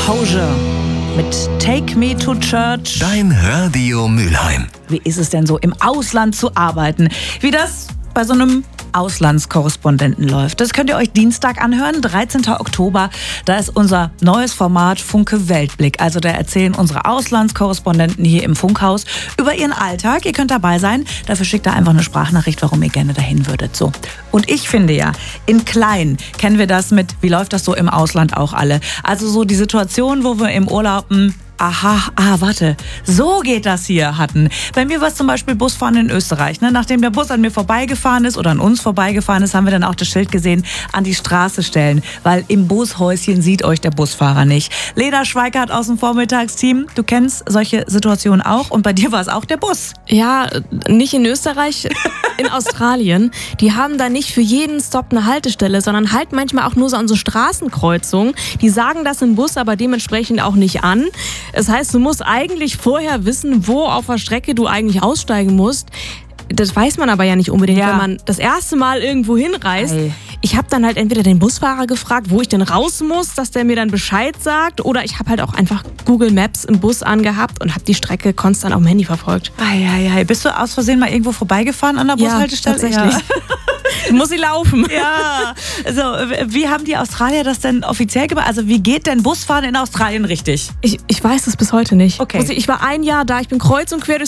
Composure mit Take Me to Church. Dein Radio Mülheim. Wie ist es denn so, im Ausland zu arbeiten? Wie das bei so einem Auslandskorrespondenten läuft. Das könnt ihr euch Dienstag anhören, 13. Oktober. Da ist unser neues Format Funke Weltblick. Also da erzählen unsere Auslandskorrespondenten hier im Funkhaus über ihren Alltag. Ihr könnt dabei sein. Dafür schickt ihr einfach eine Sprachnachricht, warum ihr gerne dahin würdet. So. Und ich finde ja, in klein kennen wir das mit, wie läuft das so im Ausland auch alle. Also so die Situation, wo wir im Urlaub warte, so geht das hier hatten. Bei mir war es zum Beispiel Busfahren in Österreich. Ne? Nachdem der Bus an mir vorbeigefahren ist oder an uns vorbeigefahren ist, haben wir dann auch das Schild gesehen, an die Straße stellen, weil im Bushäuschen sieht euch der Busfahrer nicht. Lena Schweikart aus dem Vormittagsteam, du kennst solche Situationen auch und bei dir war es auch der Bus. Ja, nicht in Österreich, in Australien. Die haben da nicht für jeden Stop eine Haltestelle, sondern halt manchmal auch nur so an so Straßenkreuzungen. Die sagen das im Bus aber dementsprechend auch nicht an. Das heißt, du musst eigentlich vorher wissen, wo auf der Strecke du eigentlich aussteigen musst. Das weiß man aber ja nicht unbedingt, wenn man das erste Mal irgendwo hinreist. Ei. Ich habe dann halt entweder den Busfahrer gefragt, wo ich denn raus muss, dass der mir dann Bescheid sagt. Oder ich habe halt auch einfach Google Maps im Bus angehabt und habe die Strecke konstant auf dem Handy verfolgt. Bist du aus Versehen mal irgendwo vorbeigefahren an der Bushaltestelle? Tatsächlich. Ja. Muss ich laufen. Ja, also wie haben die Australier das denn offiziell gemacht? Also wie geht denn Busfahren in Australien richtig? Ich weiß es bis heute nicht. Okay. Also ich war ein Jahr da, ich bin kreuz und quer durchs